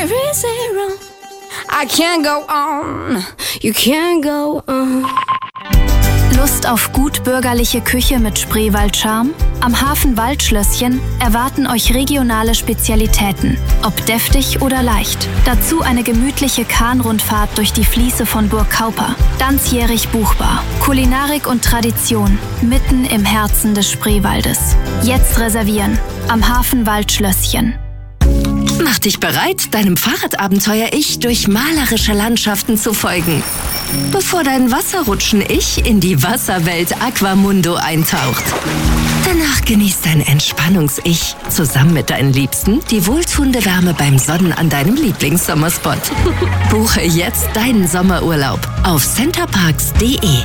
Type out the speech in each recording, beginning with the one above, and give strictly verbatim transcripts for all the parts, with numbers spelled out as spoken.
every zero. I can't go on, you can't go on. Lust auf gut bürgerliche Küche mit Spreewald-Charme? Am Hafen Waldschlösschen erwarten euch regionale Spezialitäten, ob deftig oder leicht. Dazu eine gemütliche Kahnrundfahrt durch die Fließe von Burg Kauper. Ganzjährig buchbar. Kulinarik und Tradition mitten im Herzen des Spreewaldes. Jetzt reservieren am Hafen Waldschlösschen. Mach dich bereit, deinem Fahrradabenteuer-Ich durch malerische Landschaften zu folgen. Bevor dein Wasserrutschen-Ich in die Wasserwelt Aquamundo eintaucht. Danach genießt dein Entspannungs-Ich zusammen mit deinen Liebsten die wohltuende Wärme beim Sonnen an deinem Lieblingssommerspot. Buche jetzt deinen Sommerurlaub auf centerparks punkt de.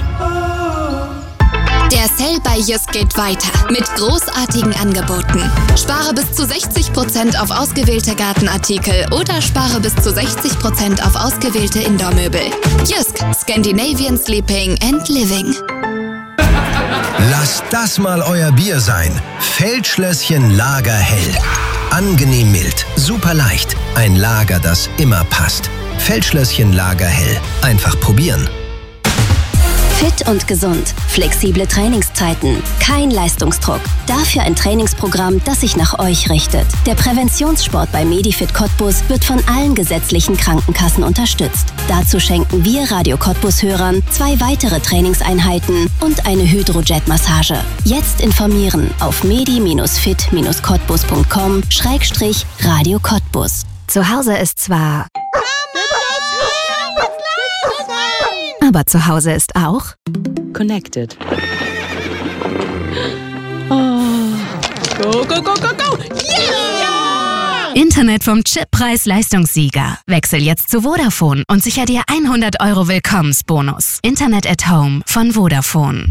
Der Sale bei Jysk geht weiter mit großartigen Angeboten. Spare bis zu sechzig Prozent auf ausgewählte Gartenartikel oder spare bis zu sechzig Prozent auf ausgewählte Indoor-Möbel. Jysk, Scandinavian Sleeping and Living. Lasst das mal euer Bier sein. Feldschlösschen Lager Hell. Angenehm mild, super leicht. Ein Lager, das immer passt. Feldschlösschen Lager Hell. Einfach probieren. Fit und gesund, flexible Trainingszeiten, kein Leistungsdruck. Dafür ein Trainingsprogramm, das sich nach euch richtet. Der Präventionssport bei Medifit Cottbus wird von allen gesetzlichen Krankenkassen unterstützt. Dazu schenken wir Radio Cottbus-Hörern zwei weitere Trainingseinheiten und eine Hydrojet-Massage. Jetzt informieren auf medi-fit-cottbus punkt com Schrägstrich Radio Cottbus. Zu Hause ist zwar... Aber zu Hause ist auch Connected. Oh. Go, go, go, go, go! Yeah! Internet vom Chip Preis-Leistungssieger. Wechsel jetzt zu Vodafone und sicher dir hundert Euro Willkommensbonus. Internet at Home von Vodafone.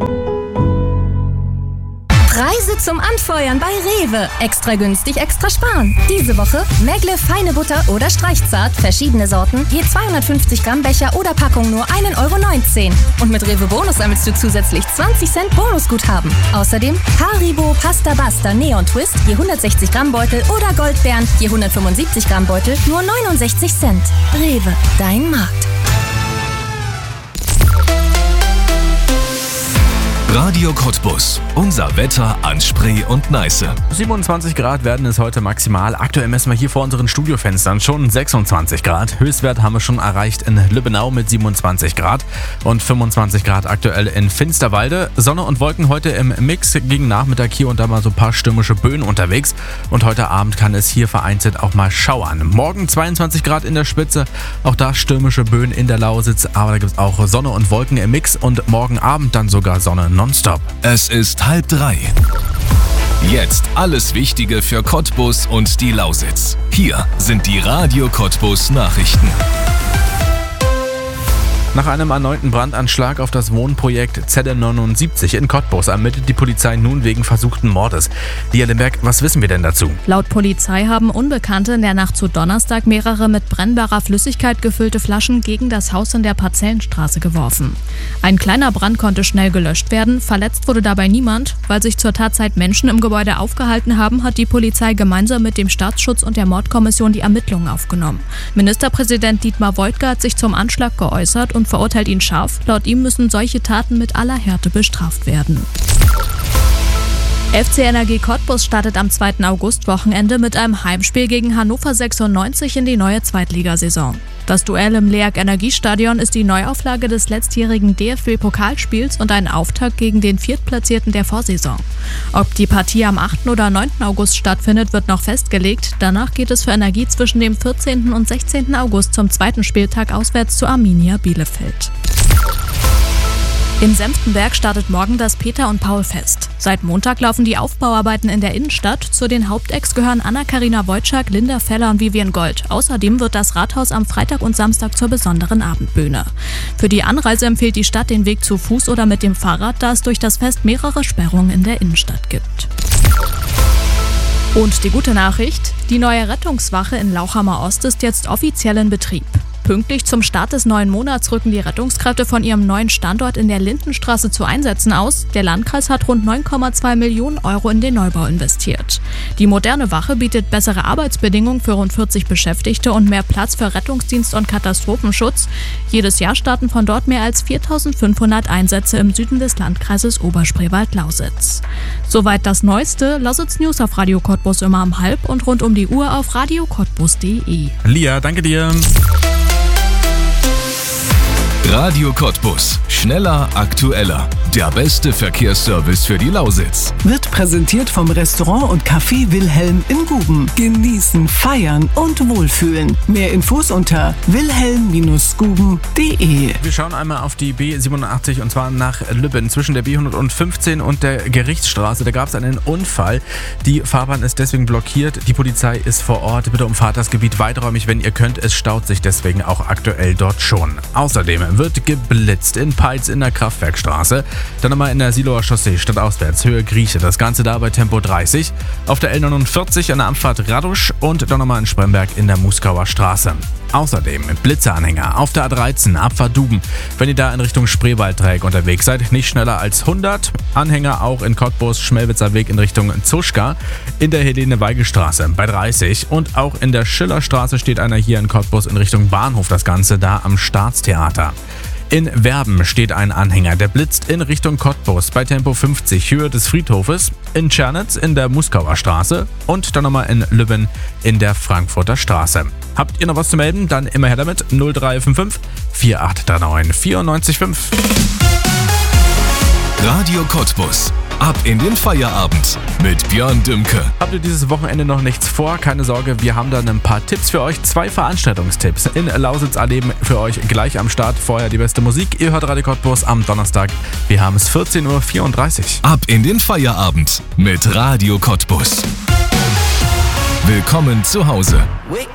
Preise zum Anfeuern bei Rewe. Extra günstig, extra sparen. Diese Woche Megle feine Butter oder Streichzart, verschiedene Sorten, je zweihundertfünfzig Gramm Becher oder Packung nur ein Euro neunzehn. Und mit Rewe Bonus sammelst du zusätzlich zwanzig Cent Bonusguthaben. Außerdem Haribo Pasta Basta Neon Twist, je hundertsechzig Gramm Beutel oder Goldbeeren, je hundertfünfundsiebzig Gramm Beutel, nur neunundsechzig Cent. Rewe, dein Markt. Radio Cottbus. Unser Wetter an Spree und Neiße. siebenundzwanzig Grad werden es heute maximal. Aktuell messen wir hier vor unseren Studiofenstern schon sechsundzwanzig Grad. Höchstwert haben wir schon erreicht in Lübbenau mit siebenundzwanzig Grad und fünfundzwanzig Grad aktuell in Finsterwalde. Sonne und Wolken heute im Mix, gegen Nachmittag hier und da mal so ein paar stürmische Böen unterwegs. Und heute Abend kann es hier vereinzelt auch mal schauern. Morgen zweiundzwanzig Grad in der Spitze, auch da stürmische Böen in der Lausitz. Aber da gibt es auch Sonne und Wolken im Mix und morgen Abend dann sogar Sonne nonstop. Es ist halb drei. Jetzt alles Wichtige für Cottbus und die Lausitz. Hier sind die Radio Cottbus Nachrichten. Nach einem erneuten Brandanschlag auf das Wohnprojekt Zelle neunundsiebzig in Cottbus ermittelt die Polizei nun wegen versuchten Mordes. Lia Lemberg, was wissen wir denn dazu? Laut Polizei haben Unbekannte in der Nacht zu Donnerstag mehrere mit brennbarer Flüssigkeit gefüllte Flaschen gegen das Haus in der Parzellenstraße geworfen. Ein kleiner Brand konnte schnell gelöscht werden, verletzt wurde dabei niemand. Weil sich zur Tatzeit Menschen im Gebäude aufgehalten haben, hat die Polizei gemeinsam mit dem Staatsschutz und der Mordkommission die Ermittlungen aufgenommen. Ministerpräsident Dietmar Woidke hat sich zum Anschlag geäußert und verurteilt ihn scharf. Laut ihm müssen solche Taten mit aller Härte bestraft werden. F C Energie Cottbus startet am zweiten August-Wochenende mit einem Heimspiel gegen Hannover sechsundneunzig in die neue Zweitligasaison. Das Duell im LEAG Energiestadion ist die Neuauflage des letztjährigen D F B-Pokalspiels und ein Auftakt gegen den Viertplatzierten der Vorsaison. Ob die Partie am achten oder neunten August stattfindet, wird noch festgelegt. Danach geht es für Energie zwischen dem vierzehnten und sechzehnten August zum zweiten Spieltag auswärts zu Arminia Bielefeld. In Senftenberg startet morgen das Peter- und Paul-Fest. Seit Montag laufen die Aufbauarbeiten in der Innenstadt. Zu den Hauptacts gehören Anna-Karina Wojcik, Linda Feller und Vivian Gold. Außerdem wird das Rathaus am Freitag und Samstag zur besonderen Abendbühne. Für die Anreise empfiehlt die Stadt den Weg zu Fuß oder mit dem Fahrrad, da es durch das Fest mehrere Sperrungen in der Innenstadt gibt. Und die gute Nachricht: Die neue Rettungswache in Lauchhammer Ost ist jetzt offiziell in Betrieb. Pünktlich zum Start des neuen Monats rücken die Rettungskräfte von ihrem neuen Standort in der Lindenstraße zu Einsätzen aus. Der Landkreis hat rund neun Komma zwei Millionen Euro in den Neubau investiert. Die moderne Wache bietet bessere Arbeitsbedingungen für rund vierzig Beschäftigte und mehr Platz für Rettungsdienst und Katastrophenschutz. Jedes Jahr starten von dort mehr als viertausendfünfhundert Einsätze im Süden des Landkreises Oberspreewald-Lausitz. Soweit das Neueste. Lausitz News auf Radio Cottbus immer um halb und rund um die Uhr auf radio cottbus punkt de. Lia, danke dir. Radio Cottbus. Schneller, aktueller. Der beste Verkehrsservice für die Lausitz. Wird präsentiert vom Restaurant und Café Wilhelm in Guben. Genießen, feiern und wohlfühlen. Mehr Infos unter wilhelm Bindestrich guben punkt de. Wir schauen einmal auf die B siebenundachtzig und zwar nach Lübben. Zwischen der B hundertfünfzehn und der Gerichtsstraße. Da gab es einen Unfall. Die Fahrbahn ist deswegen blockiert. Die Polizei ist vor Ort. Bitte umfahrt das Gebiet weiträumig, wenn ihr könnt. Es staut sich deswegen auch aktuell dort schon. Außerdem wird geblitzt in Peitz in der Kraftwerkstraße. Dann nochmal in der Siloer Chaussee stadtauswärts Höhe Grieche. Das Ganze da bei Tempo dreißig. Auf der L neunundvierzig an der Amtfahrt Radusch und dann nochmal in Spremberg in der Muskauer Straße. Außerdem Blitzeanhänger auf der A dreizehn Abfahrt Duben. Wenn ihr da in Richtung Spreewaldträg unterwegs seid, nicht schneller als hundert. Anhänger auch in Cottbus, Schmelwitzer Weg in Richtung Zuschka. In der Helene-Weigel-Straße bei dreißig. Und auch in der Schillerstraße steht einer hier in Cottbus in Richtung Bahnhof. Das Ganze da am Staatstheater. In Werben steht ein Anhänger, der blitzt in Richtung Cottbus bei Tempo fünfzig, Höhe des Friedhofes, in Tschernitz in der Muskauer Straße und dann nochmal in Lübben in der Frankfurter Straße. Habt ihr noch was zu melden? Dann immer her damit null drei fünf fünf vier acht drei neun vier neun fünf. Radio Cottbus. Ab in den Feierabend mit Björn Dümke. Habt ihr dieses Wochenende noch nichts vor? Keine Sorge, wir haben dann ein paar Tipps für euch. Zwei Veranstaltungstipps in Lausitz erleben für euch gleich am Start. Vorher die beste Musik. Ihr hört Radio Cottbus am Donnerstag. Wir haben es vierzehn Uhr vierunddreißig. Ab in den Feierabend mit Radio Cottbus. Willkommen zu Hause. Wake